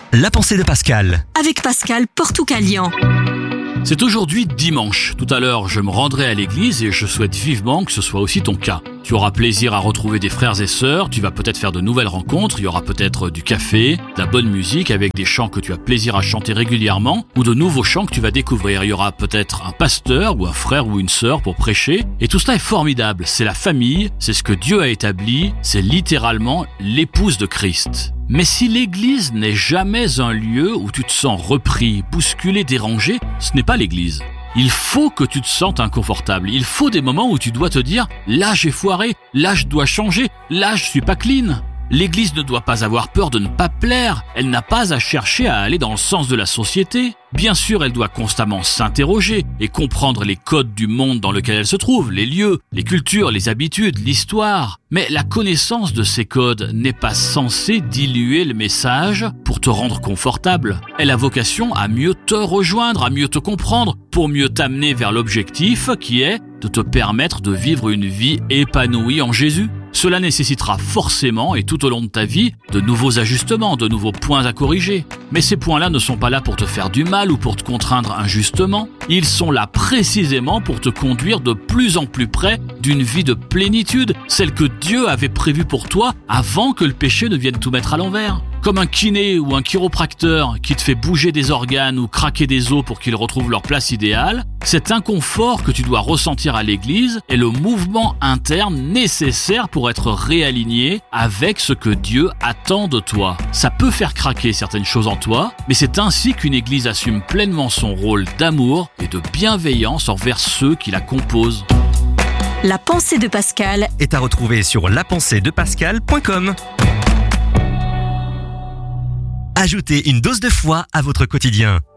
La pensée de Pascal. Avec Pascal Portucalian. C'est aujourd'hui dimanche. Tout à l'heure, je me rendrai à l'église et je souhaite vivement que ce soit aussi ton cas. Tu auras plaisir à retrouver des frères et sœurs, tu vas peut-être faire de nouvelles rencontres, il y aura peut-être du café, de la bonne musique avec des chants que tu as plaisir à chanter régulièrement ou de nouveaux chants que tu vas découvrir. Il y aura peut-être un pasteur ou un frère ou une sœur pour prêcher et tout cela est formidable. C'est la famille, c'est ce que Dieu a établi, c'est littéralement l'épouse de Christ. Mais si l'église n'est jamais un lieu où tu te sens repris, bousculé, dérangé, ce n'est pas l'église. Il faut que tu te sentes inconfortable. Il faut des moments où tu dois te dire « là j'ai foiré, là je dois changer, là je suis pas clean ». L'église ne doit pas avoir peur de ne pas plaire. Elle n'a pas à chercher à aller dans le sens de la société. Bien sûr, elle doit constamment s'interroger et comprendre les codes du monde dans lequel elle se trouve, les lieux, les cultures, les habitudes, l'histoire. Mais la connaissance de ces codes n'est pas censée diluer le message pour te rendre confortable. Elle a vocation à mieux te rejoindre, à mieux te comprendre, pour mieux t'amener vers l'objectif qui est de te permettre de vivre une vie épanouie en Jésus. Cela nécessitera forcément, et tout au long de ta vie, de nouveaux ajustements, de nouveaux points à corriger. Mais ces points-là ne sont pas là pour te faire du mal ou pour te contraindre injustement. Ils sont là précisément pour te conduire de plus en plus près d'une vie de plénitude, celle que Dieu avait prévue pour toi avant que le péché ne vienne tout mettre à l'envers. Comme un kiné ou un chiropracteur qui te fait bouger des organes ou craquer des os pour qu'ils retrouvent leur place idéale, cet inconfort que tu dois ressentir à l'église est le mouvement interne nécessaire pour être réaligné avec ce que Dieu attend de toi. Ça peut faire craquer certaines choses en toi, mais c'est ainsi qu'une église assume pleinement son rôle d'amour et de bienveillance envers ceux qui la composent. La pensée de Pascal Est à retrouver sur lapenseedepascal.com. Ajoutez une dose de foi à votre quotidien.